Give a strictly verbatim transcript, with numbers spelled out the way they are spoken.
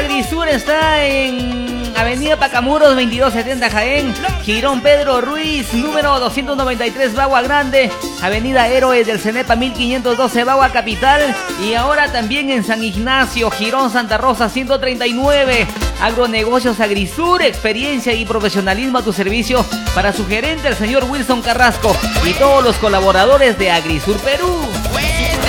Agrisur está en Avenida Pacamuros veintidós setenta Jaén, Girón Pedro Ruiz, número doscientos noventa y tres Bagua Grande, Avenida Héroes del Cenepa mil quinientos doce Bagua Capital, y ahora también en San Ignacio, Girón Santa Rosa ciento treinta y nueve. Agronegocios Agrisur, experiencia y profesionalismo a tu servicio, para su gerente el señor Wilson Carrasco y todos los colaboradores de Agrisur Perú.